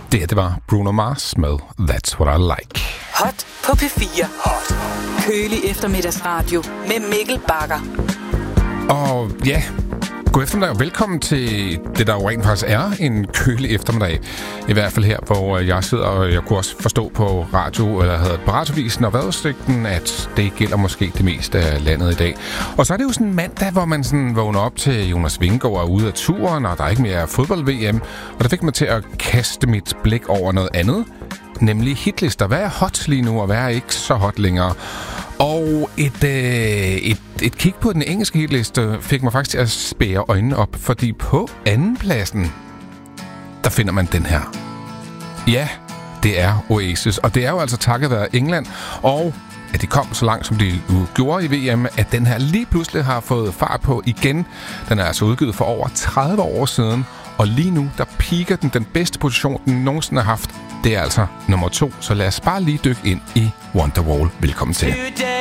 Det her, det var Bruno Mars med That's What I Like. Hot på P4. Hot. Kølig eftermiddagsradio med Mikkel Bagger. Og ja, god eftermiddag og velkommen til det, der jo rent faktisk er en kølig eftermiddag. I hvert fald her, hvor jeg sidder, og jeg kunne også forstå på på radiovisen og vejrudsigten, at det gælder måske det meste af landet i dag. Og så er det jo sådan en mandag, hvor man sådan vågner op til Jonas Vingegaard er ude af turen, og der er ikke mere fodbold-VM. Og der fik mig til at kaste mit blik over noget andet, nemlig hitlister. Hvad er hot lige nu, og hvad er ikke så hot længere? Og et kig på den engelske hitliste fik mig faktisk til at spære øjnene op, fordi på andenpladsen, der finder man den her. Ja, det er Oasis, og det er jo altså takket være England, og at de kom så langt, som de gjorde i VM, at den her lige pludselig har fået fart på igen. Den er altså udgivet for over 30 år siden, og lige nu, der piker den bedste position, den nogensinde har haft. Det er altså nummer 2, så lad os bare lige dykke ind i Wonderwall. Velkommen til.